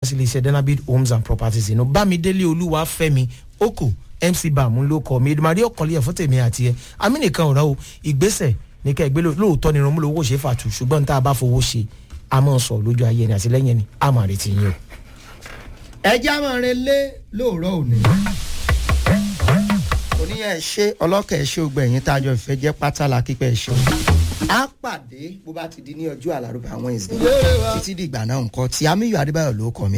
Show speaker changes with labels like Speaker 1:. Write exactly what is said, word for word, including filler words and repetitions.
Speaker 1: sí iléeṣẹ́ denabid homes and properties inú bámidélé olúwa fẹ́mi oko M C Bam ló kọ mi Edumare ọkànlẹ̀ fún tèmi àti ẹ amínìkan ọ̀rọ̀ o ìgbésẹ̀ ní ká ẹgbẹ́ lóòótọ́ ni ìrànmú lówó ṣe fàtú ṣùgbọ́n tá a bá fowó ṣe a máa sọ lójú ayé ẹni àti lẹ́yìn ẹni a máa retí yín o.
Speaker 2: ẹjẹ́ àmọ́ rẹ lé lóòrọ̀ òní oníyẹn ṣe ọlọ́kẹ́ ṣe ògbẹ̀yìn tájọ ìfẹ́ jẹ́ pátálà kípẹ́ ṣe á pàdé bó bá ti di ní ọjọ́ àlárúbá àwọn ìsìn títí dìgbà náà nǹkan tí Amíyọ̀ Adébáyọ̀ ló kọ mi.